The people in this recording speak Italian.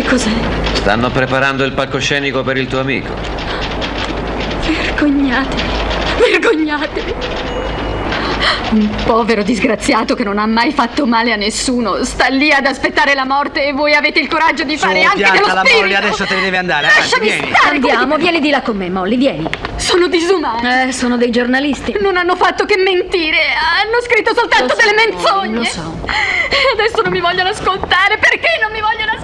Che cos'è? Stanno preparando il palcoscenico per il tuo amico. Vergognatevi. Vergognatevi. Un povero disgraziato che non ha mai fatto male a nessuno sta lì ad aspettare la morte e voi avete il coraggio di fare anche dello la spirito. Molly, adesso te ne devi andare. Lasciami vieni. stare. Andiamo, vieni di là con me, Molly, vieni. Sono disumani. Sono dei giornalisti. Non hanno fatto che mentire. Hanno scritto soltanto delle menzogne. Lo so. E adesso non mi vogliono ascoltare. Perché non mi vogliono ascoltare?